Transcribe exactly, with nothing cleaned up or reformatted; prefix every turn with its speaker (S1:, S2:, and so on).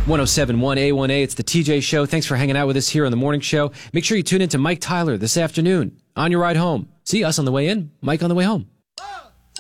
S1: one oh seven point one A one A, it's the T J Show. Thanks for hanging out with us here on the morning show. Make sure you tune in to Mike Tyler this afternoon on your ride home. See us on the way in, Mike on the way home.